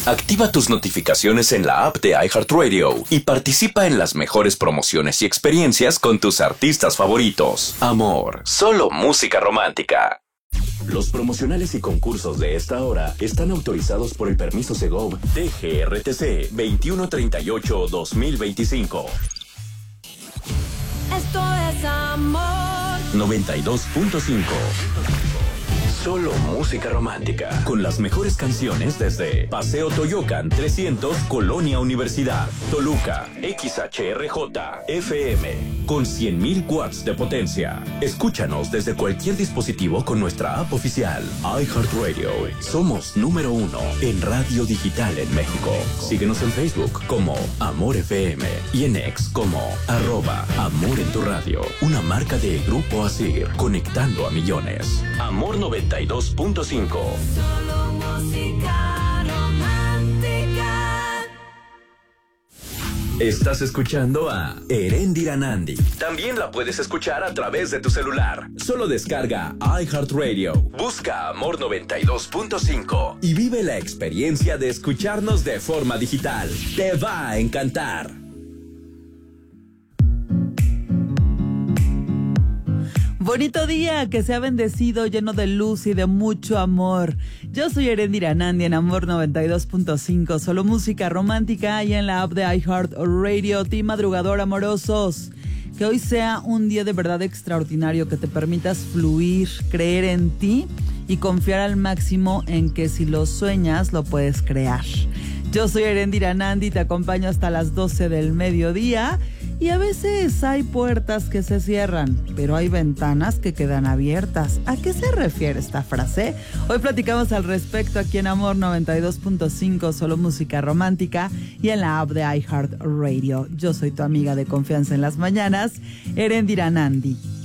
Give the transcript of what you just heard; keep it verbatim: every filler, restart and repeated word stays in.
Activa tus notificaciones en la app de iHeartRadio y participa en las mejores promociones y experiencias con tus artistas favoritos. Amor, solo música romántica. Los promocionales y concursos de esta hora están autorizados por el permiso Segov D G R T C veintiuno treinta y ocho guión dos mil veinticinco. Esto es amor. noventa y dos punto cinco. Solo música romántica. Con las mejores canciones desde Paseo Toyocan trescientos, Colonia Universidad, Toluca, X H R J, F M, con cien mil watts de potencia. Escúchanos desde cualquier dispositivo con nuestra app oficial, iHeartRadio. Somos número uno en radio digital en México. Síguenos en Facebook como Amor F M y en X como arroba Amor en tu radio. Una marca de Grupo Asir, conectando a millones. Amor noventa y dos punto cinco. Solo música romántica. Estás escuchando a Erendira Nandi. También la puedes escuchar a través de tu celular. Solo descarga iHeartRadio, busca Amor noventa y dos punto cinco y vive la experiencia de escucharnos de forma digital. Te va a encantar. Bonito día, que sea bendecido, lleno de luz y de mucho amor. Yo soy Erendira Nandi en Amor noventa y dos punto cinco, solo música romántica y en la app de iHeartRadio, Team Madrugador amorosos. Que hoy sea un día de verdad extraordinario, que te permitas fluir, creer en ti y confiar al máximo en que si lo sueñas, lo puedes crear. Yo soy Erendira Nandi, te acompaño hasta las doce del mediodía. Y a veces hay puertas que se cierran, pero hay ventanas que quedan abiertas. ¿A qué se refiere esta frase? Hoy platicamos al respecto aquí en Amor noventa y dos punto cinco, solo música romántica y en la app de iHeartRadio. Yo soy tu amiga de confianza en las mañanas, Erendira Nandi.